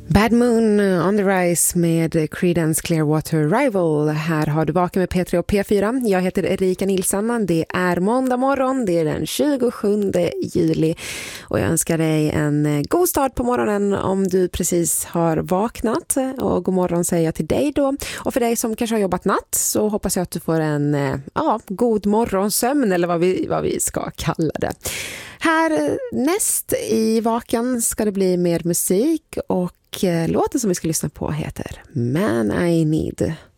Bad Moon on the Rise med Creedence Clearwater Revival. Här har du Vaken med P3 och P4. Jag heter Erika Nilsson. Det är måndag morgon. Det är den 27 juli. Och jag önskar dig en god start på morgonen om du precis har vaknat. Och god morgon säger jag till dig då. Och för dig som kanske har jobbat natt så hoppas jag att du får en god morgonsömn eller vad vi ska kalla det. Här näst i Vaken ska det bli mer musik och låten som vi ska lyssna på heter Man I Need.